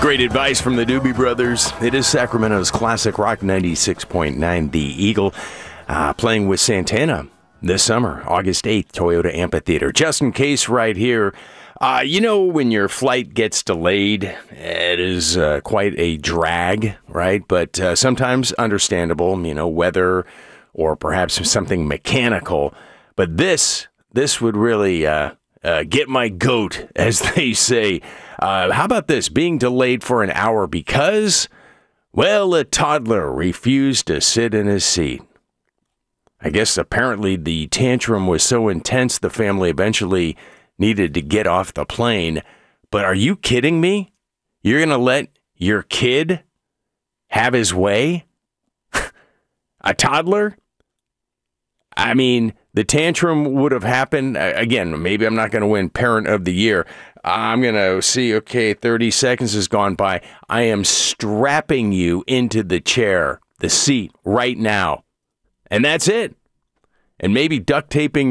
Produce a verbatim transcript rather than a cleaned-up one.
Great advice from the Doobie Brothers. It is Sacramento's classic rock ninety-six point nine The Eagle, uh, playing with Santana this summer, August eighth, Toyota Amphitheater. Just in case right here, uh, you know when your flight gets delayed, it is uh, quite a drag, right? But uh, sometimes understandable, you know, weather or perhaps something mechanical. But this, this would really uh, uh, get my goat, as they say. Uh, how about this? Being delayed for an hour because, well, a toddler refused to sit in his seat. I guess apparently the tantrum was so intense the family eventually needed to get off the plane. But are you kidding me? You're going to let your kid have his way? A toddler? I mean, the tantrum would have happened. Again, maybe I'm not going to win Parent of the Year. I'm going to see, okay, thirty seconds has gone by. I am strapping you into the chair, the seat, right now. And that's it. And maybe duct taping